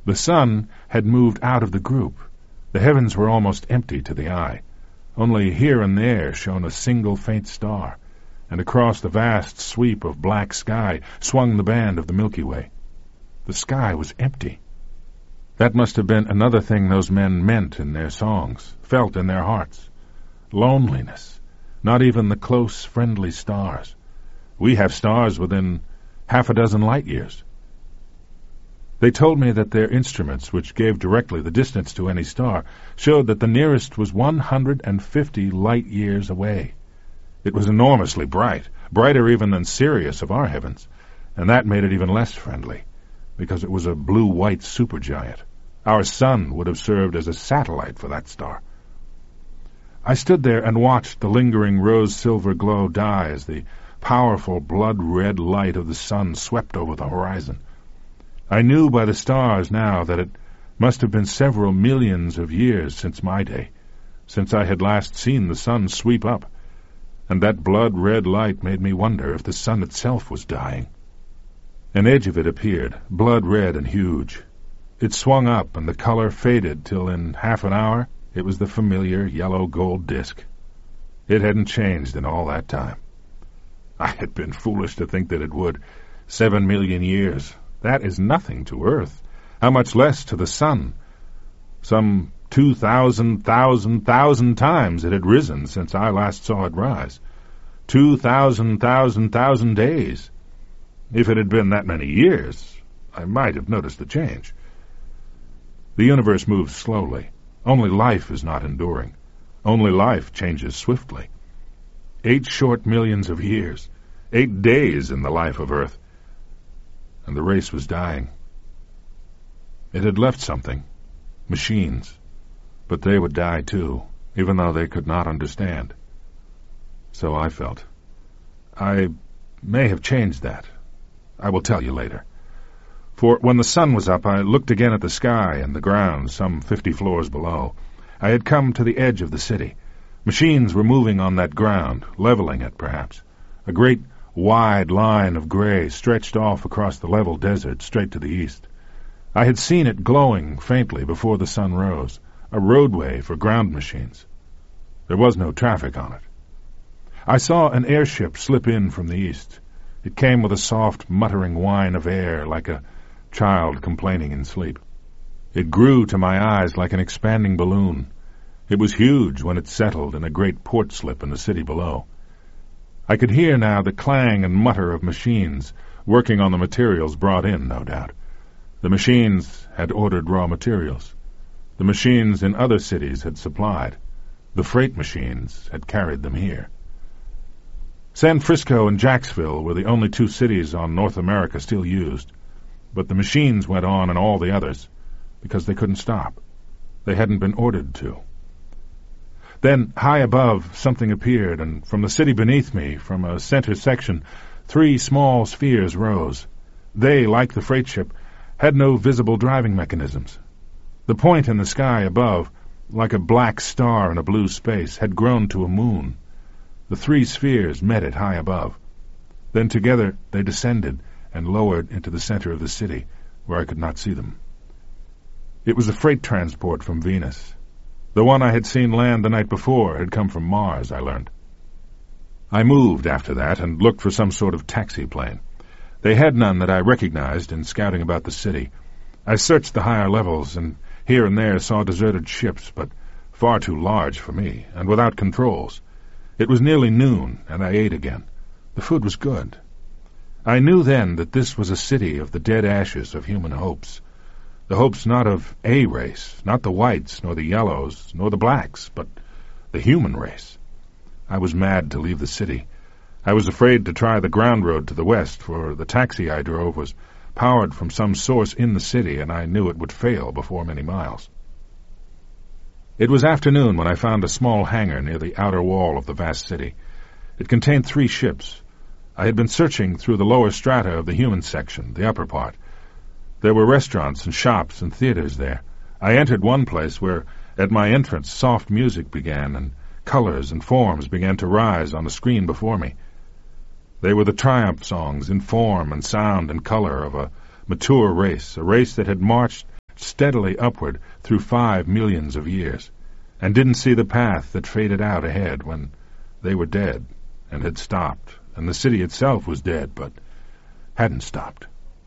The sun had moved out of the group. The heavens were almost empty to the eye. Only here and there shone a single faint star, and across the vast sweep of black sky swung the band of the Milky Way. The sky was empty. That must have been another thing those men meant in their songs, felt in their hearts. Loneliness. Not even the close, friendly stars. We have stars within half a dozen light years. They told me that their instruments, which gave directly the distance to any star, showed that the nearest was 150 light years away. It was enormously bright, brighter even than Sirius of our heavens, and that made it even less friendly, because it was a blue-white supergiant. Our sun would have served as a satellite for that star. I stood there and watched the lingering rose-silver glow die as the powerful blood-red light of the sun swept over the horizon. I knew by the stars now that it must have been several millions of years since my day, since I had last seen the sun sweep up, and that blood-red light made me wonder if the sun itself was dying. An edge of it appeared, blood-red and huge. It swung up, and the color faded till in half an hour it was the familiar yellow-gold disk. It hadn't changed in all that time. I had been foolish to think that it would. 7 million years. That is nothing to Earth. How much less to the sun? Some 2,000 times it had risen since I last saw it rise. 2,000 days. If it had been that many years, I might have noticed the change. The universe moves slowly. Only life is not enduring. Only life changes swiftly. 8 short millions of years. 8 days in the life of Earth. And the race was dying. It had left something. Machines. But they would die too, even though they could not understand. So I felt. I may have changed that. I will tell you later. For when the sun was up, I looked again at the sky and the ground some 50 floors below. I had come to the edge of the city. Machines were moving on that ground, leveling it, perhaps. A great, wide line of gray stretched off across the level desert straight to the east. I had seen it glowing faintly before the sun rose, a roadway for ground machines. There was no traffic on it. I saw an airship slip in from the east. It came with a soft, muttering whine of air, like a child complaining in sleep. It grew to my eyes like an expanding balloon. It was huge when it settled in a great port slip in the city below. I could hear now the clang and mutter of machines, working on the materials brought in, no doubt. The machines had ordered raw materials. The machines in other cities had supplied. The freight machines had carried them here. San Francisco and Jacksonville were the only 2 cities on North America still used, but the machines went on in all the others, because they couldn't stop. They hadn't been ordered to. Then, high above, something appeared, and from the city beneath me, from a center section, 3 small spheres rose. They, like the freight ship, had no visible driving mechanisms. The point in the sky above, like a black star in a blue space, had grown to a moon. The 3 spheres met it high above. Then together they descended and lowered into the center of the city, where I could not see them. It was a freight transport from Venus. The one I had seen land the night before had come from Mars, I learned. I moved after that and looked for some sort of taxi plane. They had none that I recognized in scouting about the city. I searched the higher levels and here and there saw deserted ships, but far too large for me, and without controls. It was nearly noon, and I ate again. The food was good. I knew then that this was a city of the dead ashes of human hopes. The hopes not of a race, not the whites, nor the yellows, nor the blacks, but the human race. I was mad to leave the city. I was afraid to try the ground road to the west, for the taxi I drove was powered from some source in the city, and I knew it would fail before many miles. It was afternoon when I found a small hangar near the outer wall of the vast city. It contained 3 ships. I had been searching through the lower strata of the human section, the upper part. There were restaurants and shops and theaters there. I entered one place where, at my entrance, soft music began, and colors and forms began to rise on the screen before me. They were the triumph songs in form and sound and color of a mature race, a race that had marched steadily upward through 5 millions of years, and didn't see the path that faded out ahead when they were dead and had stopped, and the city itself was dead but hadn't stopped.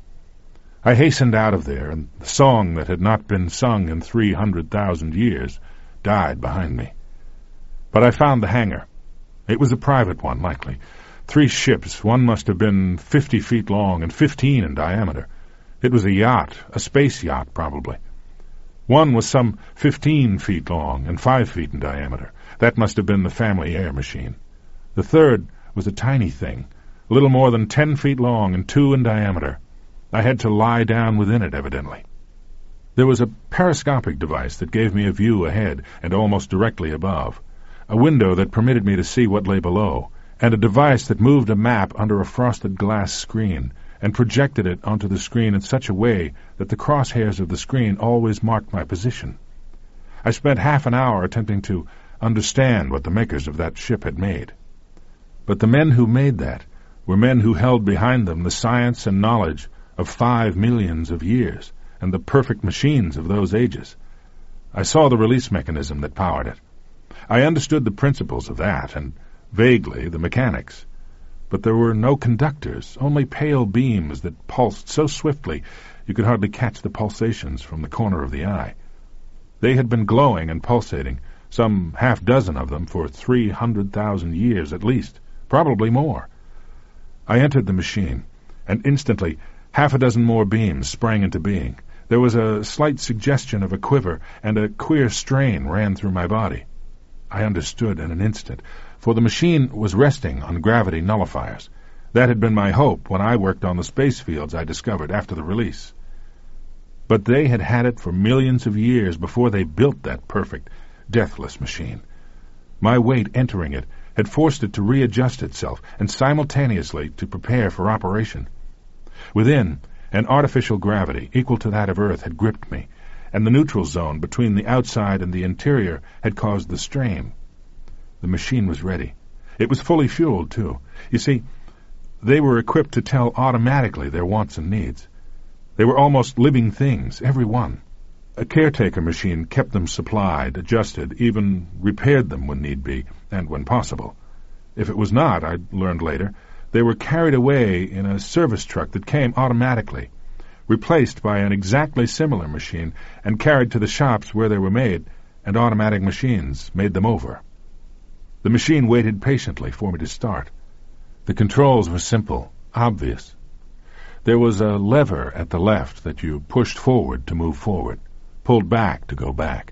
I hastened out of there, and the song that had not been sung in 300,000 years died behind me. But I found the hangar. It was a private one, likely. 3 ships. One must have been 50 feet long and 15 in diameter. It was a yacht, a space yacht, probably. One was some 15 feet long and 5 feet in diameter. That must have been the family air machine. The third was a tiny thing, a little more than 10 feet long and 2 in diameter. I had to lie down within it, evidently. There was a periscopic device that gave me a view ahead and almost directly above, a window that permitted me to see what lay below, and a device that moved a map under a frosted glass screen and projected it onto the screen in such a way that the crosshairs of the screen always marked my position. I spent half an hour attempting to understand what the makers of that ship had made. But the men who made that were men who held behind them the science and knowledge of 5 millions of years and the perfect machines of those ages. I saw the release mechanism that powered it. I understood the principles of that and, vaguely, the mechanics. But there were no conductors, only pale beams that pulsed so swiftly you could hardly catch the pulsations from the corner of the eye. They had been glowing and pulsating, some 6 of them, for 300,000 years at least, probably more. I entered the machine, and instantly 6 more beams sprang into being. There was a slight suggestion of a quiver, and a queer strain ran through my body. I understood in an instant, for the machine was resting on gravity nullifiers. That had been my hope when I worked on the space fields I discovered after the release. But they had had it for millions of years before they built that perfect, deathless machine. My weight entering it had forced it to readjust itself, and simultaneously to prepare for operation. Within, an artificial gravity equal to that of Earth had gripped me, and the neutral zone between the outside and the interior had caused the strain. The machine was ready. It was fully fueled, too. You see, they were equipped to tell automatically their wants and needs. They were almost living things, every one. A caretaker machine kept them supplied, adjusted, even repaired them when need be, and when possible. If it was not, I learned later, they were carried away in a service truck that came automatically, replaced by an exactly similar machine, and carried to the shops where they were made, and automatic machines made them over. The machine waited patiently for me to start. The controls were simple, obvious. There was a lever at the left that you pushed forward to move forward, pulled back to go back.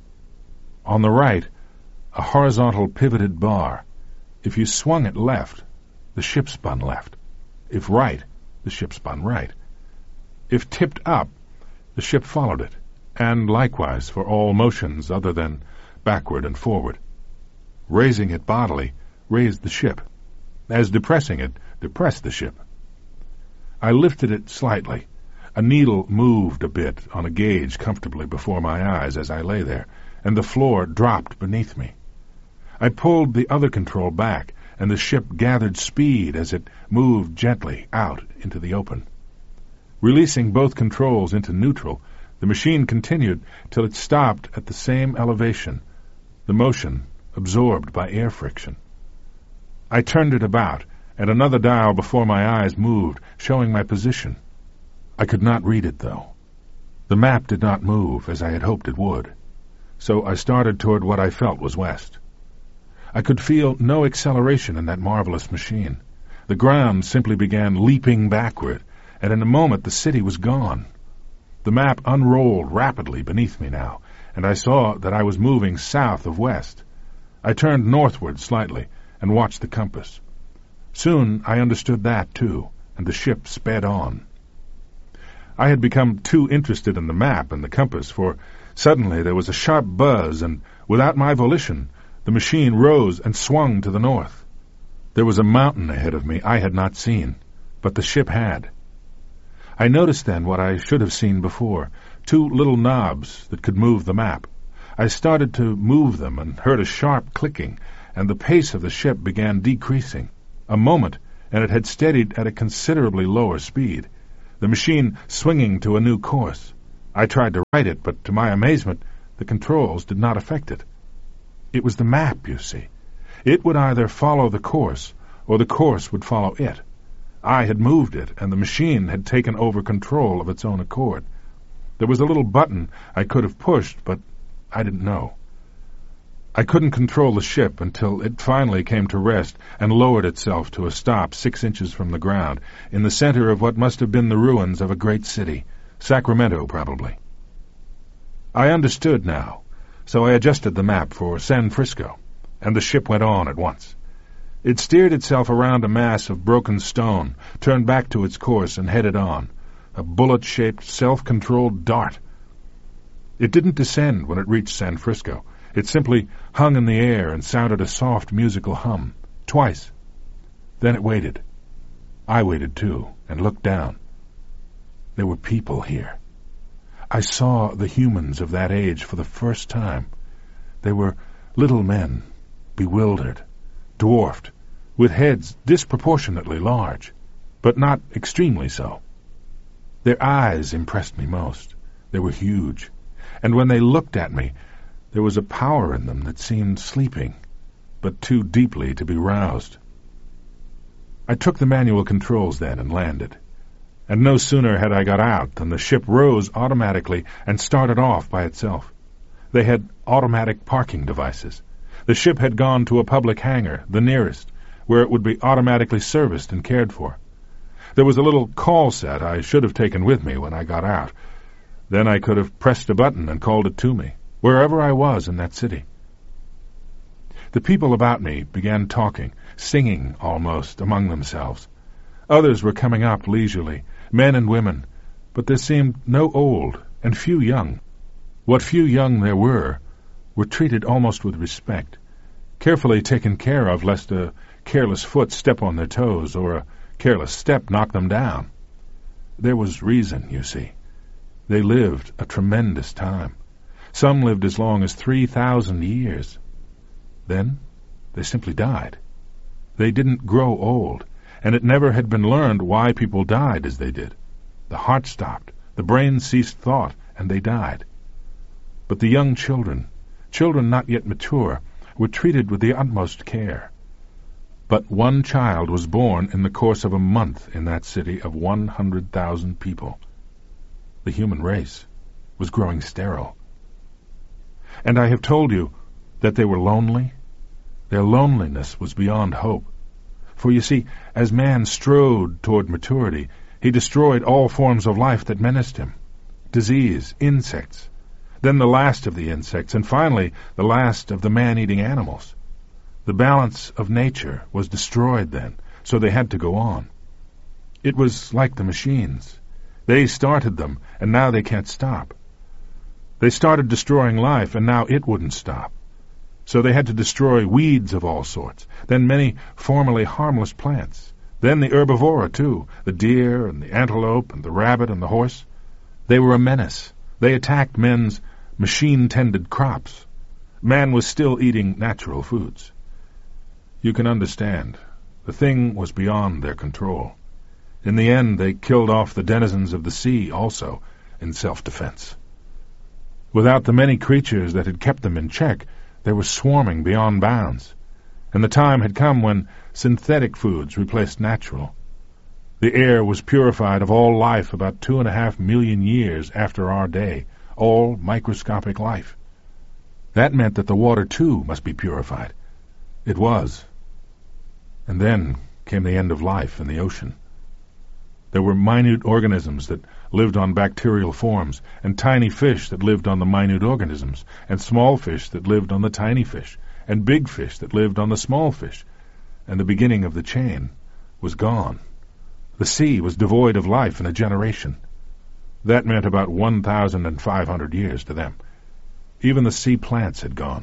On the right, a horizontal pivoted bar. If you swung it left, the ship spun left. If right, the ship spun right. If tipped up, the ship followed it, and likewise for all motions other than backward and forward. Raising it bodily raised the ship, as depressing it depressed the ship. I lifted it slightly. A needle moved a bit on a gauge comfortably before my eyes as I lay there, and the floor dropped beneath me. I pulled the other control back, and the ship gathered speed as it moved gently out into the open. Releasing both controls into neutral, the machine continued till it stopped at the same elevation, the motion absorbed by air friction. I turned it about, and another dial before my eyes moved, showing my position. I could not read it, though. The map did not move as I had hoped it would, so I started toward what I felt was west. I could feel no acceleration in that marvelous machine. The ground simply began leaping backward, and in a moment the city was gone. The map unrolled rapidly beneath me now, and I saw that I was moving south of west. I turned northward slightly and watched the compass. Soon I understood that, too, and the ship sped on. I had become too interested in the map and the compass, for suddenly there was a sharp buzz, and without my volition, the machine rose and swung to the north. There was a mountain ahead of me I had not seen, but the ship had. I noticed then what I should have seen before, 2 little knobs that could move the map. I started to move them and heard a sharp clicking, and the pace of the ship began decreasing. A moment, and it had steadied at a considerably lower speed, the machine swinging to a new course. I tried to write it, but to my amazement, the controls did not affect it. It was the map, you see. It would either follow the course, or the course would follow it. I had moved it, and the machine had taken over control of its own accord. There was a little button I could have pushed, but I didn't know. I couldn't control the ship until it finally came to rest and lowered itself to a stop 6 inches from the ground, in the center of what must have been the ruins of a great city, Sacramento, probably. I understood now, so I adjusted the map for San Francisco, and the ship went on at once. It steered itself around a mass of broken stone, turned back to its course, and headed on, a bullet-shaped, self-controlled dart. It didn't descend when it reached San Francisco. It simply hung in the air and sounded a soft musical hum, twice. Then it waited. I waited too, and looked down. There were people here. I saw the humans of that age for the first time. They were little men, bewildered, dwarfed, with heads disproportionately large, but not extremely so. Their eyes impressed me most. They were huge, and when they looked at me, there was a power in them that seemed sleeping, but too deeply to be roused. I took the manual controls then and landed, and no sooner had I got out than the ship rose automatically and started off by itself. They had automatic parking devices. The ship had gone to a public hangar, the nearest, where it would be automatically serviced and cared for. There was a little call set I should have taken with me when I got out. Then I could have pressed a button and called it to me, wherever I was in that city. The people about me began talking, singing almost, among themselves. Others were coming up leisurely, men and women, but there seemed no old and few young. What few young there were treated almost with respect, carefully taken care of lest a careless foot step on their toes or a careless step knock them down. There was reason, you see. They lived a tremendous time. Some lived as long as 3,000 years. Then they simply died. They didn't grow old, and it never had been learned why people died as they did. The heart stopped, the brain ceased thought, and they died. But the young children not yet mature, were treated with the utmost care. But one child was born in the course of a month in that city of 100,000 people. The human race was growing sterile. And I have told you that they were lonely. Their loneliness was beyond hope. For you see, as man strode toward maturity, he destroyed all forms of life that menaced him. Disease, insects, then the last of the insects, and finally the last of the man-eating animals. The balance of nature was destroyed then, so they had to go on. It was like the machines. They started them, and now they can't stop. They started destroying life, and now it wouldn't stop. So they had to destroy weeds of all sorts, then many formerly harmless plants, then the herbivora, too, the deer and the antelope and the rabbit and the horse. They were a menace. They attacked men's machine-tended crops. Man was still eating natural foods. You can understand. The thing was beyond their control. In the end, they killed off the denizens of the sea also, in self-defense. Without the many creatures that had kept them in check, they were swarming beyond bounds, and the time had come when synthetic foods replaced natural. The air was purified of all life about 2.5 million years after our day, all microscopic life. That meant that the water, too, must be purified. It was. And then came the end of life in the ocean. There were minute organisms that lived on bacterial forms, and tiny fish that lived on the minute organisms, and small fish that lived on the tiny fish, and big fish that lived on the small fish, and the beginning of the chain was gone. The sea was devoid of life in a generation. That meant about 1,500 years to them. Even the sea plants had gone.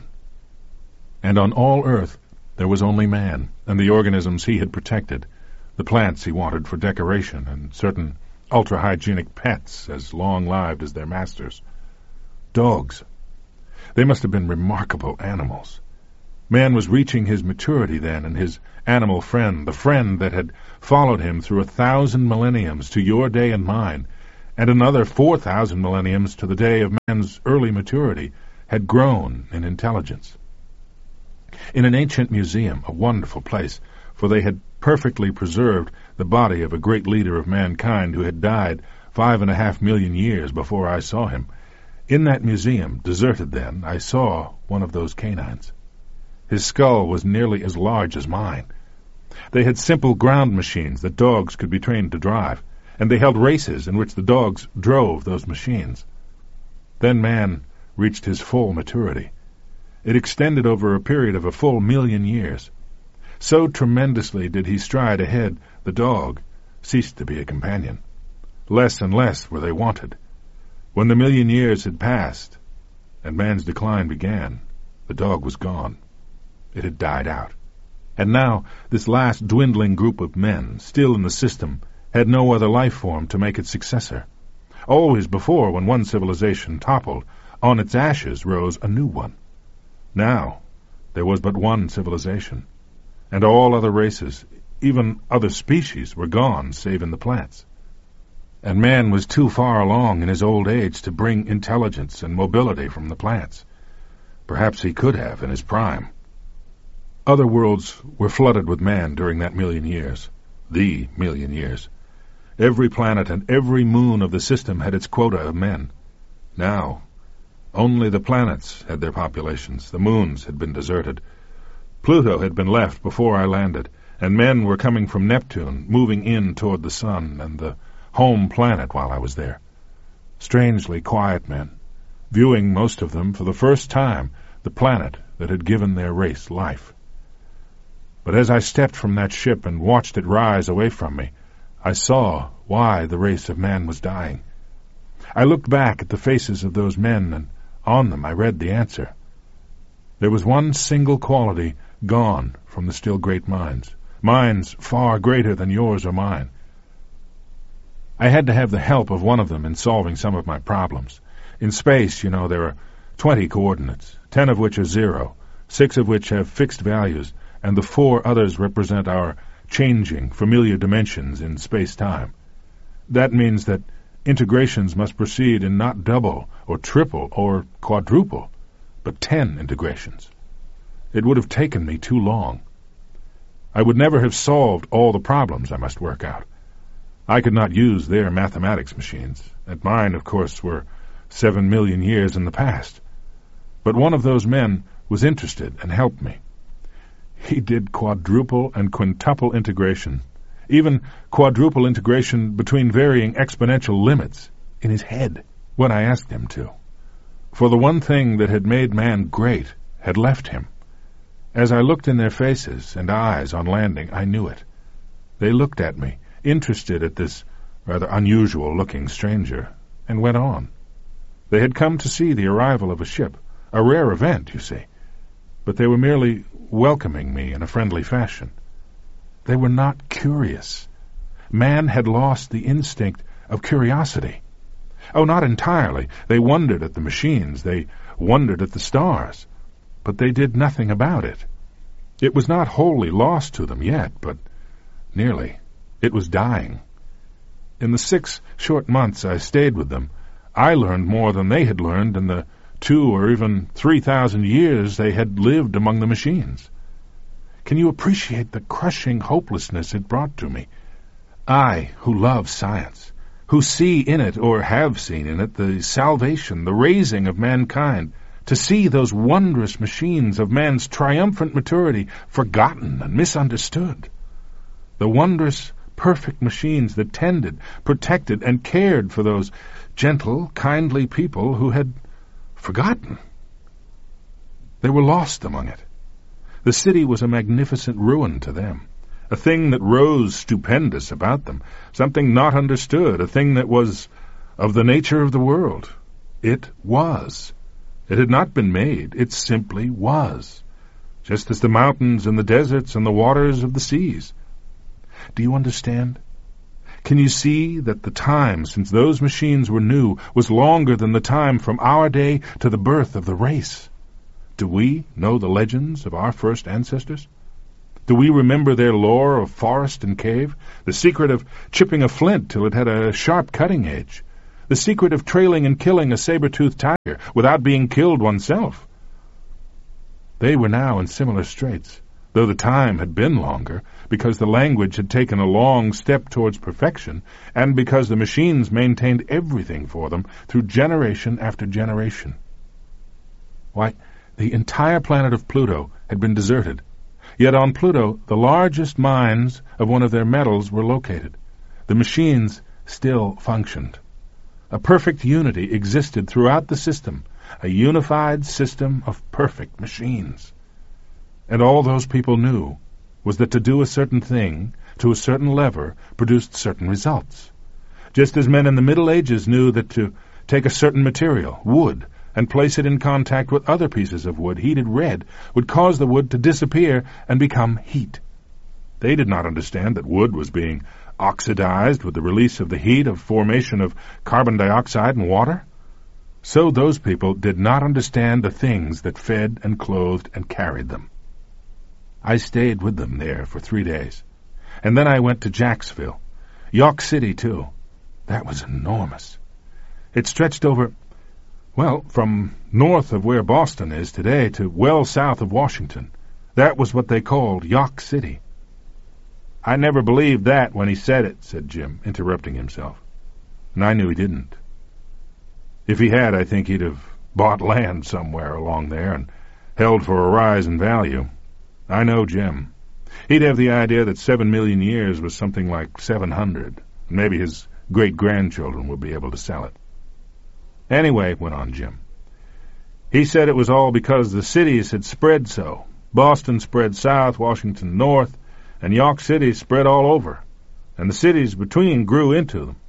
And on all Earth there was only man, and the organisms he had protected, the plants he wanted for decoration, and certain ultra-hygienic pets as long-lived as their masters. Dogs. They must have been remarkable animals. Man was reaching his maturity then, and his animal friend, the friend that had followed him through 1,000 millenniums to your day and mine, and another 4,000 millenniums to the day of man's early maturity, had grown in intelligence. In an ancient museum, a wonderful place, for they had perfectly preserved the body of a great leader of mankind who had died 5.5 million years before I saw him, in that museum, deserted then, I saw one of those canines. His skull was nearly as large as mine. They had simple ground machines that dogs could be trained to drive, and they held races in which the dogs drove those machines. Then man reached his full maturity. It extended over a period of a full 1,000,000 years. So tremendously did he stride ahead, the dog ceased to be a companion. Less and less were they wanted. When the 1,000,000 years had passed, and man's decline began, the dog was gone. It had died out. And now this last dwindling group of men, still in the system, had no other life form to make its successor. Always before, when one civilization toppled, on its ashes rose a new one. Now there was but one civilization, and all other races, even other species, were gone save in the plants. And man was too far along in his old age to bring intelligence and mobility from the plants. Perhaps he could have in his prime. Other worlds were flooded with man during that 1,000,000 years, the 1,000,000 years. Every planet and every moon of the system had its quota of men. Now, only the planets had their populations. The moons had been deserted. Pluto had been left before I landed, and men were coming from Neptune, moving in toward the sun and the home planet while I was there. Strangely quiet men, viewing, most of them, for the first time, the planet that had given their race life. But as I stepped from that ship and watched it rise away from me, I saw why the race of man was dying. I looked back at the faces of those men, and on them I read the answer. There was one single quality gone from the still great minds, minds far greater than yours or mine. I had to have the help of one of them in solving some of my problems. In space, you know, there are 20 coordinates, 10 of which are 0, 6 of which have fixed values, and the 4 others represent our changing, familiar dimensions in space-time. That means that integrations must proceed in not double or triple or quadruple, but 10 integrations. It would have taken me too long. I would never have solved all the problems I must work out. I could not use their mathematics machines, and mine, of course, were 7,000,000 years in the past. But one of those men was interested and helped me. He did quadruple and quintuple integration, even quadruple integration between varying exponential limits, in his head, when I asked him to. For the one thing that had made man great had left him. As I looked in their faces and eyes on landing, I knew it. They looked at me, interested at this rather unusual-looking stranger, and went on. They had come to see the arrival of a ship, a rare event, you see, but they were merely welcoming me in a friendly fashion. They were not curious. Man had lost the instinct of curiosity. Oh, not entirely. They wondered at the machines, they wondered at the stars, but they did nothing about it. It was not wholly lost to them yet, but nearly. It was dying. In the 6 short months I stayed with them, I learned more than they had learned in the 2 or even 3,000 years they had lived among the machines. Can you appreciate the crushing hopelessness it brought to me? I, who love science, who see in it or have seen in it the salvation, the raising of mankind, to see those wondrous machines of man's triumphant maturity forgotten and misunderstood. The wondrous, perfect machines that tended, protected, and cared for those gentle, kindly people who had forgotten. They were lost among it. The city was a magnificent ruin to them, a thing that rose stupendous about them, something not understood, a thing that was of the nature of the world. It was. It had not been made. It simply was, just as the mountains and the deserts and the waters of the seas. Do you understand? Can you see that the time since those machines were new was longer than the time from our day to the birth of the race? Do we know the legends of our first ancestors? Do we remember their lore of forest and cave, the secret of chipping a flint till it had a sharp cutting edge, The secret of trailing and killing a saber-toothed tiger without being killed oneself. They were now in similar straits, though the time had been longer, because the language had taken a long step towards perfection, and because the machines maintained everything for them through generation after generation. Why, the entire planet of Pluto had been deserted, yet on Pluto the largest mines of one of their metals were located. The machines still functioned. A perfect unity existed throughout the system, a unified system of perfect machines. And all those people knew was that to do a certain thing, to a certain lever, produced certain results. Just as men in the Middle Ages knew that to take a certain material, wood, and place it in contact with other pieces of wood, heated red, would cause the wood to disappear and become heat. They did not understand that wood was being oxidized with the release of the heat of formation of carbon dioxide and water. So those people did not understand the things that fed and clothed and carried them. I stayed with them there for 3 days, and then I went to Jacksville. York City, too. That was enormous. It stretched over, well, from north of where Boston is today to well south of Washington. That was what they called York City. I never believed that when he said it, said Jim, interrupting himself. And I knew he didn't. If he had, I think he'd have bought land somewhere along there and held for a rise in value. I know Jim. He'd have the idea that 7 million years was something like 700. Maybe his great-grandchildren would be able to sell it. Anyway, went on Jim, he said it was all because the cities had spread so. Boston spread south, Washington north, and York City spread all over, and the cities between grew into them.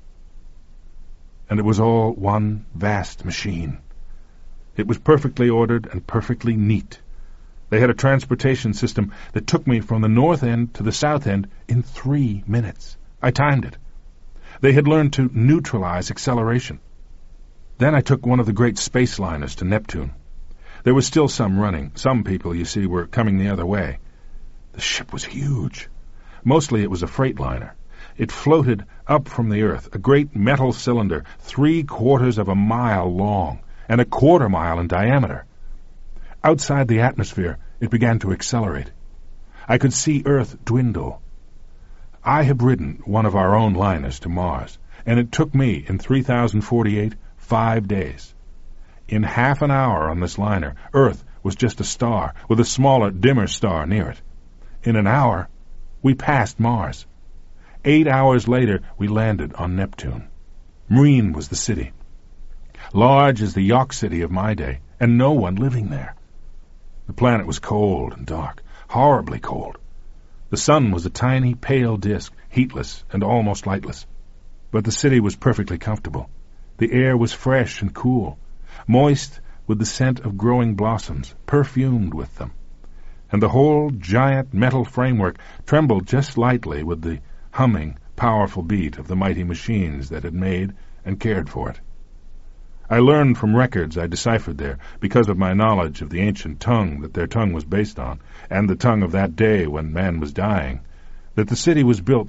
And it was all one vast machine. It was perfectly ordered and perfectly neat. They had a transportation system that took me from the north end to the south end in 3 minutes. I timed it. They had learned to neutralize acceleration. Then I took one of the great space liners to Neptune. There was still some running. Some people, you see, were coming the other way. The ship was huge. Mostly it was a freight liner. It floated up from the earth, a great metal cylinder 3/4 of a mile long and 1/4 mile in diameter. Outside the atmosphere, it began to accelerate. I could see Earth dwindle. I have ridden one of our own liners to Mars, and it took me, in 3048, 5 days. In half an hour on this liner, Earth was just a star, with a smaller, dimmer star near it. In an hour, we passed Mars. 8 hours later, we landed on Neptune. Marine was the city, large as the York City of my day, and no one living there. The planet was cold and dark, horribly cold. The sun was a tiny, pale disk, heatless and almost lightless. But the city was perfectly comfortable. The air was fresh and cool, moist with the scent of growing blossoms, perfumed with them. And the whole giant metal framework trembled just lightly with the humming, powerful beat of the mighty machines that had made and cared for it. I learned from records I deciphered there, because of my knowledge of the ancient tongue that their tongue was based on, and the tongue of that day when man was dying, that the city was built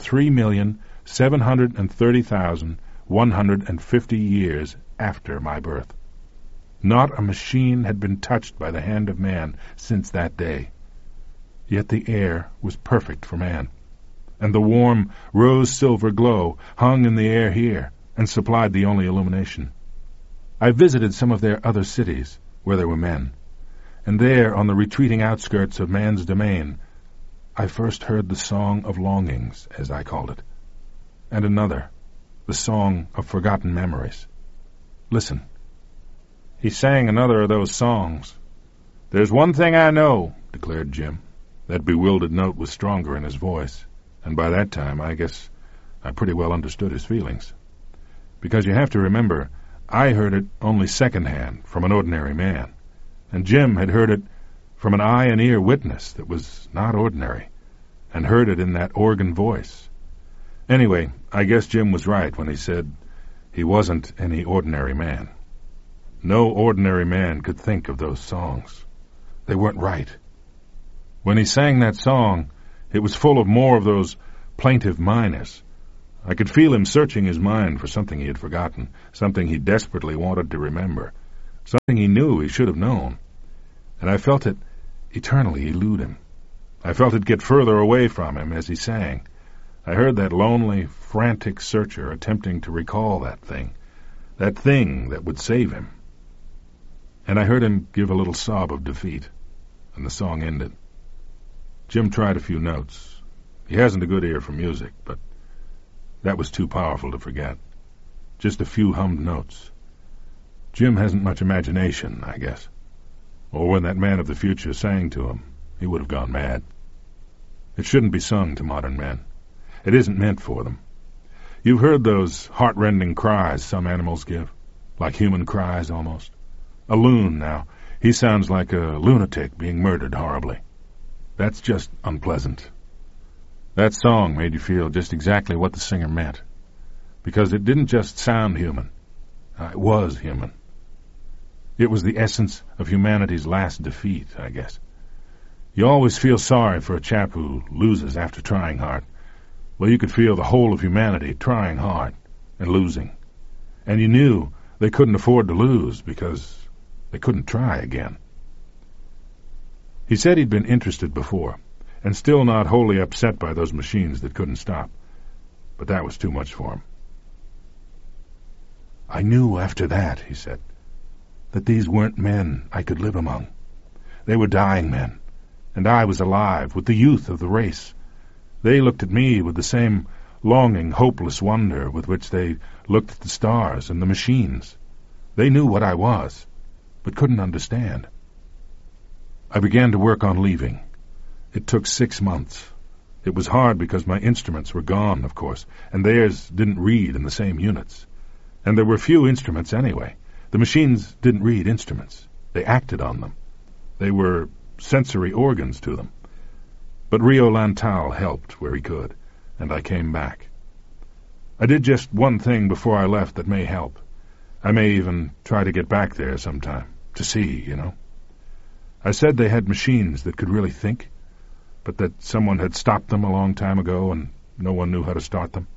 3,730,150 years after my birth. Not a machine had been touched by the hand of man since that day. Yet the air was perfect for man, and the warm rose-silver glow hung in the air here and supplied the only illumination. I visited some of their other cities where there were men, and there, on the retreating outskirts of man's domain, I first heard the Song of Longings, as I called it, and another, the Song of Forgotten Memories. Listen. He sang another of those songs. "There's one thing I know," declared Jim. That bewildered note was stronger in his voice, and by that time I guess I pretty well understood his feelings. Because you have to remember, I heard it only second-hand from an ordinary man, and Jim had heard it from an eye and ear witness that was not ordinary, and heard it in that organ voice. Anyway, I guess Jim was right when he said he wasn't any ordinary man. No ordinary man could think of those songs. They weren't right. When he sang that song, it was full of more of those plaintive minors. I could feel him searching his mind for something he had forgotten, something he desperately wanted to remember, something he knew he should have known. And I felt it eternally elude him. I felt it get further away from him as he sang. I heard that lonely, frantic searcher attempting to recall that thing that would save him. And I heard him give a little sob of defeat, and the song ended. Jim tried a few notes. He hasn't a good ear for music, but that was too powerful to forget. Just a few hummed notes. Jim hasn't much imagination, I guess. Or when that man of the future sang to him, he would have gone mad. It shouldn't be sung to modern men. It isn't meant for them. You've heard those heart-rending cries some animals give, like human cries almost. A loon, now, he sounds like a lunatic being murdered horribly. That's just unpleasant. That song made you feel just exactly what the singer meant, because it didn't just sound human. It was human. It was the essence of humanity's last defeat, I guess. You always feel sorry for a chap who loses after trying hard. Well, you could feel the whole of humanity trying hard and losing. And you knew they couldn't afford to lose because they couldn't try again. He said he'd been interested before, and still not wholly upset by those machines that couldn't stop. But that was too much for him. I knew after that, he said, that these weren't men I could live among. They were dying men, and I was alive with the youth of the race. They looked at me with the same longing, hopeless wonder with which they looked at the stars and the machines. They knew what I was, but couldn't understand. I began to work on leaving. It took 6 months. It was hard because my instruments were gone, of course, and theirs didn't read in the same units. And there were few instruments anyway. The machines didn't read instruments. They acted on them. They were sensory organs to them. But Rio Lantal helped where he could, and I came back. I did just one thing before I left that may help. I may even try to get back there sometime, to see, you know. I said they had machines that could really think, but that someone had stopped them a long time ago and no one knew how to start them.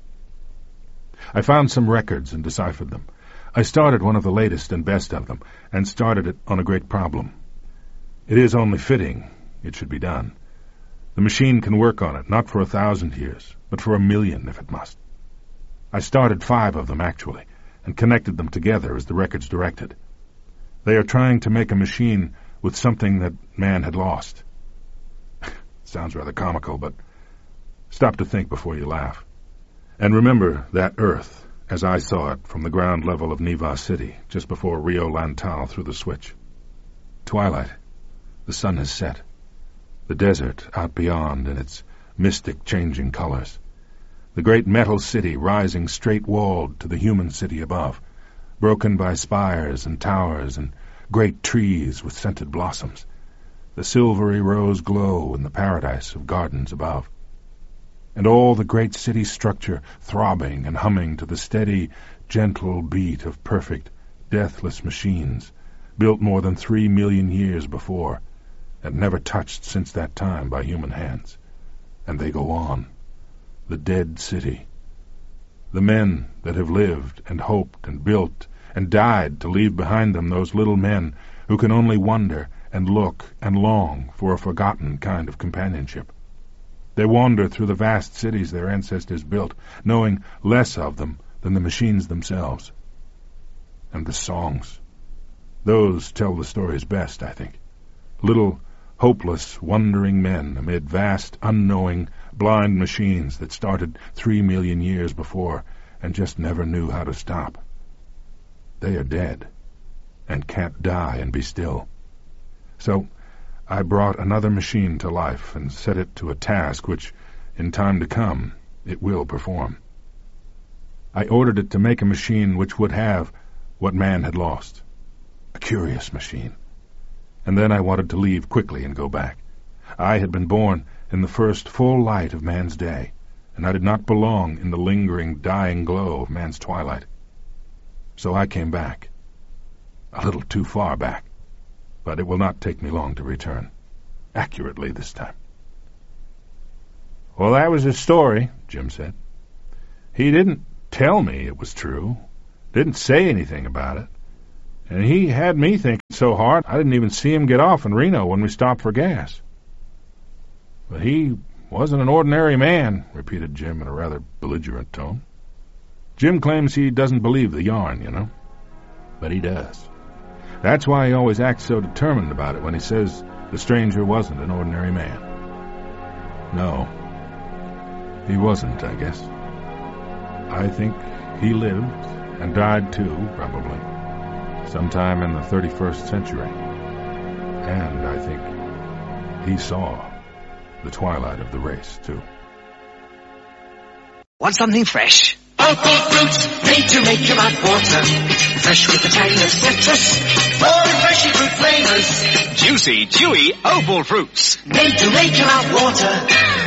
I found some records and deciphered them. I started one of the latest and best of them, and started it on a great problem. It is only fitting it should be done. The machine can work on it, not for 1,000 years, but for 1,000,000 if it must. I started 5 of them, actually, and connected them together as the records directed. They are trying to make a machine with something that man had lost. Sounds rather comical, but stop to think before you laugh. And remember that Earth, as I saw it from the ground level of Niva City, just before Rio Lantal threw the switch. Twilight. The sun has set. The desert out beyond in its mystic changing colors. The great metal city rising straight-walled to the human city above, broken by spires and towers and great trees with scented blossoms. The silvery rose glow in the paradise of gardens above. And all the great city structure throbbing and humming to the steady, gentle beat of perfect, deathless machines, built more than 3 million years before, and never touched since that time by human hands. And they go on. The dead city. The men that have lived and hoped and built and died to leave behind them those little men who can only wonder and look and long for a forgotten kind of companionship. They wander through the vast cities their ancestors built, knowing less of them than the machines themselves. And the songs. Those tell the stories best, I think. Little, hopeless, wandering men amid vast, unknowing, blind machines that started 3 million years before and just never knew how to stop. They are dead and can't die and be still. So I brought another machine to life and set it to a task which, in time to come, it will perform. I ordered it to make a machine which would have what man had lost. A curious machine. And then I wanted to leave quickly and go back. I had been born in the first full light of man's day, and I did not belong in the lingering, dying glow of man's twilight. So I came back. A little too far back. But it will not take me long to return. Accurately this time. Well, that was his story, Jim said. He didn't tell me it was true, didn't say anything about it, and he had me thinking so hard I didn't even see him get off in Reno when we stopped for gas. But he wasn't an ordinary man, repeated Jim in a rather belligerent tone. Jim claims he doesn't believe the yarn, you know, but he does. That's why he always acts so determined about it when he says the stranger wasn't an ordinary man. No, he wasn't, I guess. I think he lived and died too, probably, sometime in the 31st century. And I think he saw the twilight of the race, too. Want something fresh? Opal fruit, made to make your mouth water. Fresh with the tang of citrus, more refreshing fruit flavors. Juicy, chewy Opal fruits. Made to make your mouth water.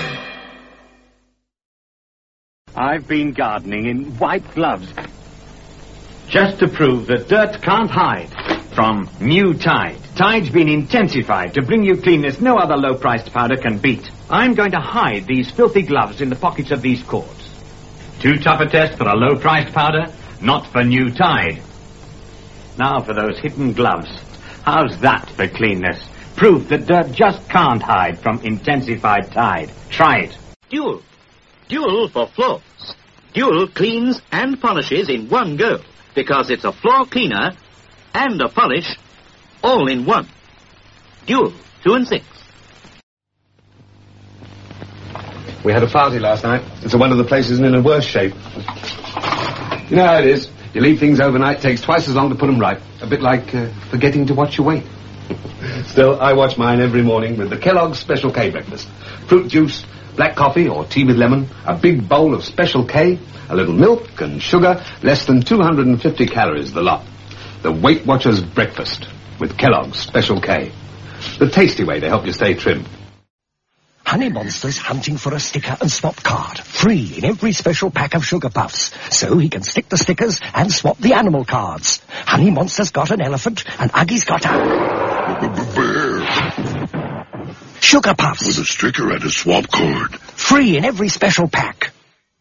I've been gardening in white gloves, just to prove that dirt can't hide from new Tide. Tide's been intensified to bring you cleanness no other low-priced powder can beat. I'm going to hide these filthy gloves in the pockets of these cords. Too tough a test for a low-priced powder? Not for new Tide. Now for those hidden gloves. How's that for cleanness? Proof that dirt just can't hide from intensified Tide. Try it. Dual. Dual for floors. Dual cleans and polishes in one go, because it's a floor cleaner and a polish all in one. Dual, 2 and 6. We had a party last night, so one of the places is in a worse shape. You know how it is. You leave things overnight, takes twice as long to put them right. A bit like forgetting to watch your weight. Still, I watch mine every morning with the Kellogg's Special K breakfast. Fruit juice, black coffee or tea with lemon, a big bowl of Special K, a little milk and sugar, less than 250 calories the lot. The Weight Watchers breakfast with Kellogg's Special K. The tasty way to help you stay trim. Honey Monster's hunting for a sticker and swap card, free in every special pack of Sugar Puffs, so he can stick the stickers and swap the animal cards. Honey Monster's got an elephant, and Uggie's got a bear. Sugar Puffs. With a sticker and a swap card. Free in every special pack.